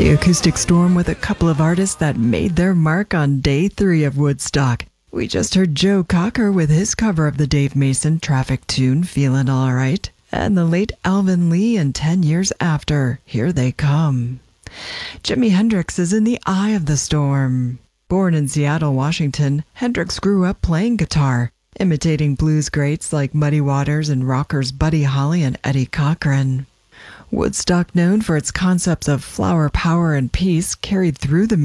The acoustic storm with a couple of artists that made their mark on day 3 of Woodstock. We just heard Joe Cocker with his cover of the Dave Mason Traffic tune, Feelin' Alright, and the late Alvin Lee and 10 Years After, Here They Come. Jimi Hendrix is in the eye of the storm. Born in Seattle, Washington, Hendrix grew up playing guitar, imitating blues greats like Muddy Waters and rockers Buddy Holly and Eddie Cochran. Woodstock, known for its concepts of flower power and peace, carried through the